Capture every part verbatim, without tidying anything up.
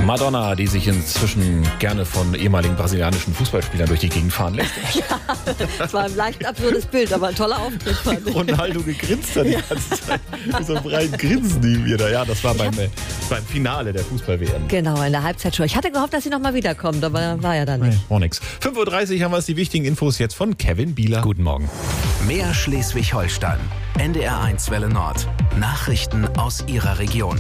Madonna, die sich inzwischen gerne von ehemaligen brasilianischen Fußballspielern durch die Gegend fahren lässt. Ja, das war ein leicht absurdes Bild, aber ein toller Auftritt fand ich. Ronaldo gegrinst hat die ganze Zeit. Mit so einem breiten Grinsen neben ihr da. Ja, das war beim, äh, beim Finale der Fußball-W M. Genau, in der Halbzeitshow. Ich hatte gehofft, dass sie nochmal wiederkommt, aber war ja dann nicht. Nee, war nix. fünf Uhr dreißig haben wir es, die wichtigen Infos jetzt von Kevin Bieler. Guten Morgen. Mehr Schleswig-Holstein. N D R eins Welle Nord. Nachrichten aus Ihrer Region.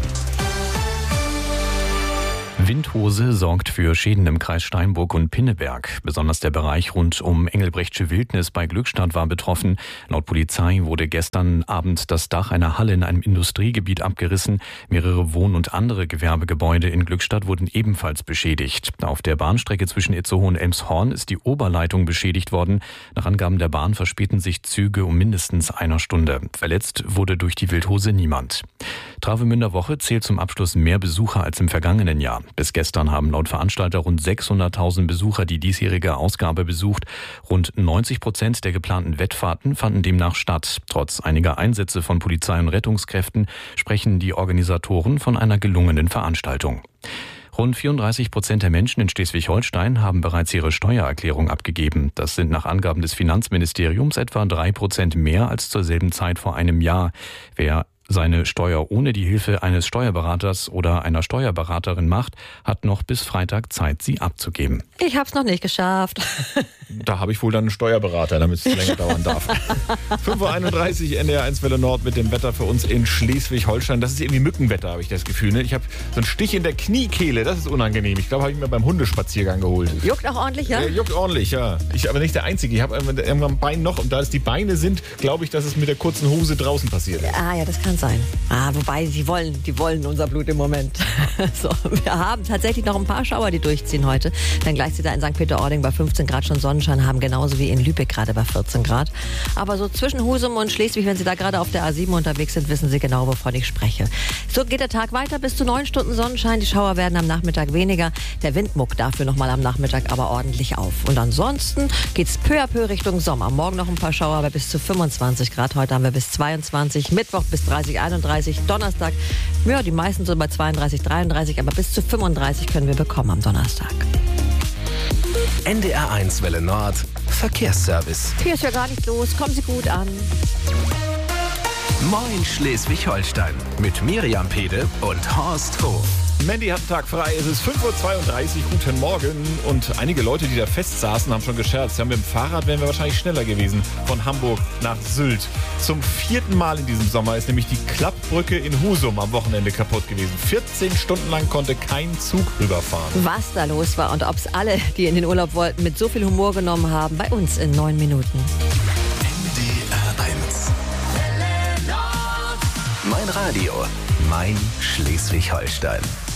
Windhose sorgt für Schäden im Kreis Steinburg und Pinneberg. Besonders der Bereich rund um Engelbrechtsche Wildnis bei Glückstadt war betroffen. Laut Polizei wurde gestern Abend das Dach einer Halle in einem Industriegebiet abgerissen. Mehrere Wohn- und andere Gewerbegebäude in Glückstadt wurden ebenfalls beschädigt. Auf der Bahnstrecke zwischen Itzehoe und Elmshorn ist die Oberleitung beschädigt worden. Nach Angaben der Bahn verspäten sich Züge um mindestens einer Stunde. Verletzt wurde durch die Wildhose niemand. Travemünder Woche zählt zum Abschluss mehr Besucher als im vergangenen Jahr. Bis gestern haben laut Veranstalter rund sechshunderttausend Besucher die diesjährige Ausgabe besucht. Rund neunzig Prozent der geplanten Wettfahrten fanden demnach statt. Trotz einiger Einsätze von Polizei und Rettungskräften sprechen die Organisatoren von einer gelungenen Veranstaltung. Rund vierunddreißig Prozent der Menschen in Schleswig-Holstein haben bereits ihre Steuererklärung abgegeben. Das sind nach Angaben des Finanzministeriums etwa drei Prozent mehr als zur selben Zeit vor einem Jahr. Wer seine Steuer ohne die Hilfe eines Steuerberaters oder einer Steuerberaterin macht, hat noch bis Freitag Zeit, sie abzugeben. Ich hab's noch nicht geschafft. Da habe ich wohl dann einen Steuerberater, damit es länger dauern darf. fünf Uhr einunddreißig, N D R eins Welle Nord mit dem Wetter für uns in Schleswig-Holstein. Das ist irgendwie Mückenwetter, habe ich das Gefühl. Ne? Ich habe so einen Stich in der Kniekehle, das ist unangenehm. Ich glaube, habe ich mir beim Hundespaziergang geholt. Juckt auch ordentlich, ja? Äh, juckt ordentlich, ja. Ich aber nicht der Einzige. Ich habe irgendwann ein Bein noch und da es die Beine sind, glaube ich, dass es mit der kurzen Hose draußen passiert ist. Ah ja, das kann sein. Ah, wobei, die wollen, die wollen unser Blut im Moment. So, wir haben tatsächlich noch ein paar Schauer, die durchziehen heute. Dann gleich sie da in Sankt Peter-Ording bei fünfzehn Grad schon Sonnenschein haben, genauso wie in Lübeck gerade bei vierzehn Grad. Aber so zwischen Husum und Schleswig, wenn Sie da gerade auf der A sieben unterwegs sind, wissen Sie genau, wovon ich spreche. So geht der Tag weiter, bis zu neun Stunden Sonnenschein. Die Schauer werden am Nachmittag weniger. Der Wind muckt dafür nochmal am Nachmittag aber ordentlich auf. Und ansonsten geht's peu à peu Richtung Sommer. Morgen noch ein paar Schauer, aber bis zu fünfundzwanzig Grad. Heute haben wir bis zweiundzwanzig, Mittwoch bis dreißig, einunddreißig, Donnerstag, ja, die meisten so bei zweiunddreißig, dreiunddreißig, aber bis zu fünfunddreißig können wir bekommen am Donnerstag. N D R eins Welle Nord. Verkehrsservice. Hier ist ja gar nichts los. Kommen Sie gut an. Moin Schleswig-Holstein. Mit Miriam Pede und Horst Hof. Mandy hat einen Tag frei, es ist fünf Uhr zweiunddreißig, guten Morgen. Und einige Leute, die da fest saßen, haben schon gescherzt. Ja, mit dem Fahrrad wären wir wahrscheinlich schneller gewesen von Hamburg nach Sylt. Zum vierten Mal in diesem Sommer ist nämlich die Klappbrücke in Husum am Wochenende kaputt gewesen. vierzehn Stunden lang konnte kein Zug rüberfahren. Was da los war und ob es alle, die in den Urlaub wollten, mit so viel Humor genommen haben, bei uns in neun Minuten. N D R eins. Mein Radio, mein Schleswig-Holstein.